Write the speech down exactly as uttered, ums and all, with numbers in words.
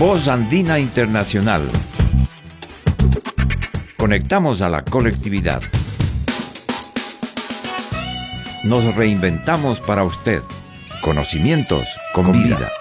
Voz Andina Internacional. Conectamos a la colectividad. Nos reinventamos para usted. Conocimientos con vida.